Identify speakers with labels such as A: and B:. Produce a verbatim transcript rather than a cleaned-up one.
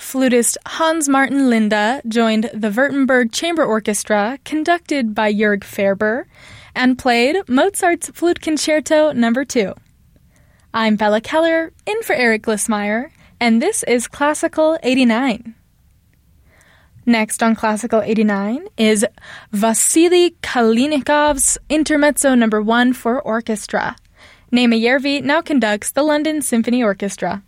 A: Flutist Hans Martin Linde joined the Württemberg Chamber Orchestra, conducted by Jörg Ferber, and played Mozart's Flute Concerto Number two. I'm Bella Keller, in for Eric Glissmeyer, and this is Classical eighty-nine. Next on Classical eighty-nine is Vasily Kalinikov's Intermezzo Number one for orchestra. Naima Järvi now conducts the London Symphony Orchestra.